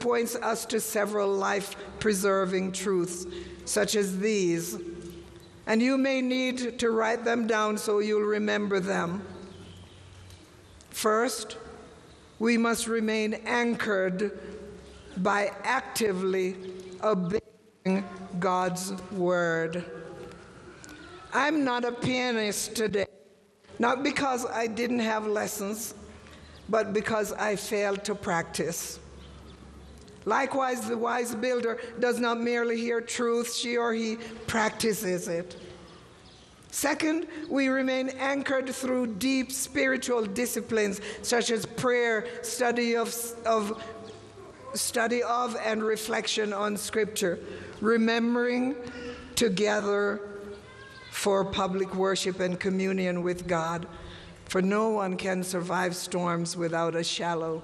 points us to several life-preserving truths, such as these. And you may need to write them down so you'll remember them. First, we must remain anchored by actively obeying God's word. I'm not a pianist today, not because I didn't have lessons, but because I failed to practice. Likewise, the wise builder does not merely hear truth, she or he practices it. Second, we remain anchored through deep spiritual disciplines such as prayer, study of and reflection on Scripture, remembering to gather for public worship and communion with God. For no one can survive storms within a shallow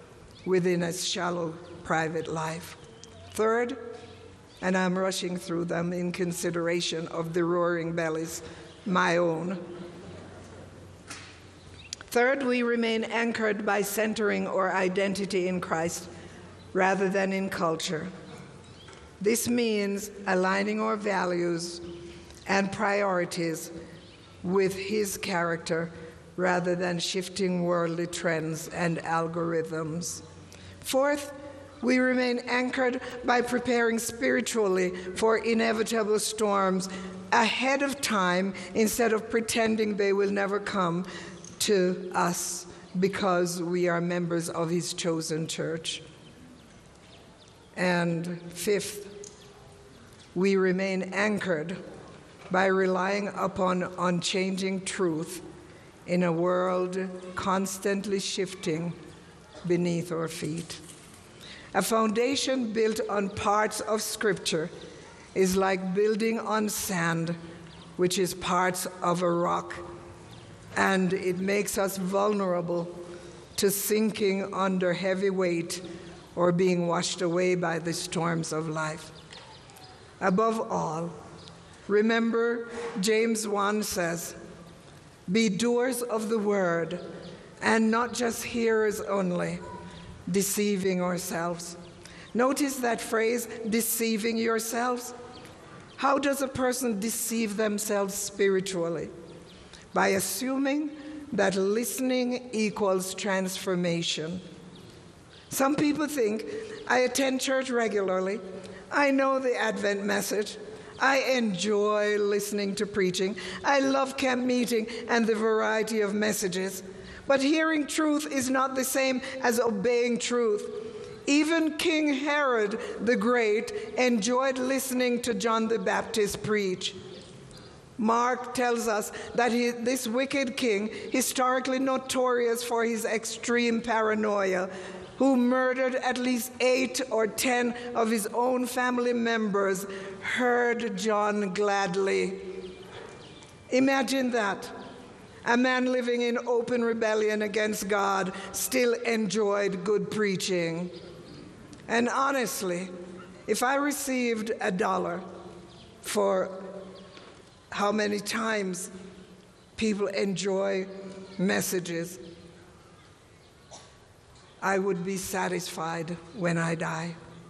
private life. Third, and I'm rushing through them in consideration of the roaring bellies, my own. Third, we remain anchored by centering our identity in Christ rather than in culture. This means aligning our values and priorities with His character rather than shifting worldly trends and algorithms. Fourth, we remain anchored by preparing spiritually for inevitable storms ahead of time instead of pretending they will never come to us because we are members of His chosen church. And fifth, we remain anchored by relying upon unchanging truth in a world constantly shifting beneath our feet. A foundation built on parts of Scripture is like building on sand, which is parts of a rock, and it makes us vulnerable to sinking under heavy weight or being washed away by the storms of life. Above all, remember James 1 says, "Be doers of the word and not just hearers only, deceiving ourselves." Notice that phrase, deceiving yourselves. How does a person deceive themselves spiritually? By assuming that listening equals transformation. Some people think, I attend church regularly, I know the Advent message, I enjoy listening to preaching, I love camp meeting and the variety of messages. But hearing truth is not the same as obeying truth. Even King Herod the Great enjoyed listening to John the Baptist preach. Mark tells us that this wicked king, historically notorious for his extreme paranoia, who murdered at least 8 or 10 of his own family members, heard John gladly. Imagine that. A man living in open rebellion against God still enjoyed good preaching. And honestly, if I received $1 for how many times people enjoy messages, I would be satisfied when I die.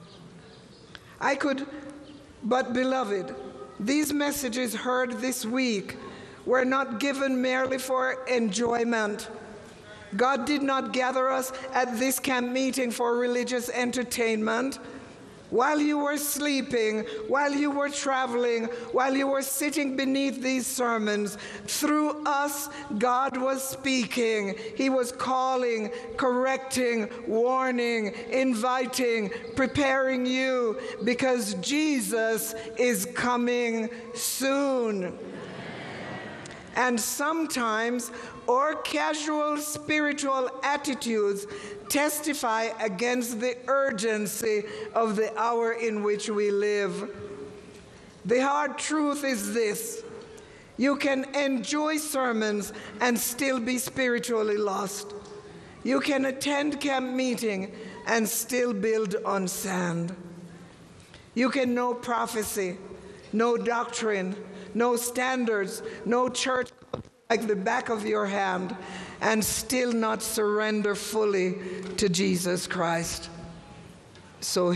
But beloved, these messages heard this week were not given merely for enjoyment. God did not gather us at this camp meeting for religious entertainment. While you were sleeping, while you were traveling, while you were sitting beneath these sermons, through us, God was speaking. He was calling, correcting, warning, inviting, preparing you, because Jesus is coming soon. And sometimes our casual spiritual attitudes testify against the urgency of the hour in which we live. The hard truth is this: you can enjoy sermons and still be spiritually lost. You can attend camp meeting and still build on sand. You can know prophecy, know doctrine, know standards, know church like the back of your hand, and still not surrender fully to Jesus Christ. So